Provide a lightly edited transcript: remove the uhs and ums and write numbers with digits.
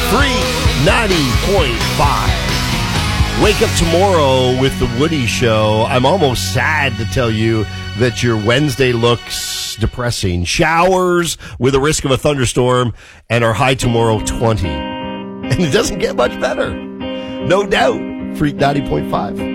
Freak 90.5. Wake up tomorrow with the Woody Show. I'm almost sad to tell you that your Wednesday looks depressing. Showers with a risk of a thunderstorm, and our high tomorrow 20. And it doesn't get much better. No doubt. Freak 90.5.